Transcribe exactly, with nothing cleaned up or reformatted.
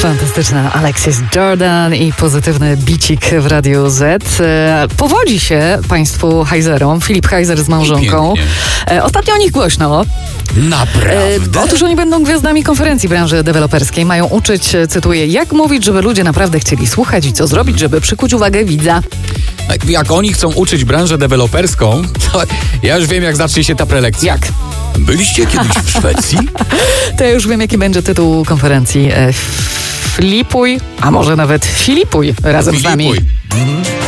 Fantastyczna Alexis Jordan i pozytywny bicik w Radiu Z. Powodzi się państwu Heiserom. Filip Heiser z małżonką. Ostatnio o nich głośno. Naprawdę? Otóż oni będą gwiazdami konferencji branży deweloperskiej. Mają uczyć, cytuję, jak mówić, żeby ludzie naprawdę chcieli słuchać i co zrobić, żeby przykuć uwagę widza. Jak oni chcą uczyć branżę deweloperską, to ja już wiem, jak zacznie się ta prelekcja. Jak? Byliście kiedyś w Szwecji? To ja już wiem, jaki będzie tytuł konferencji. Flipuj, a może nawet Filipuj razem z nami. Filipuj.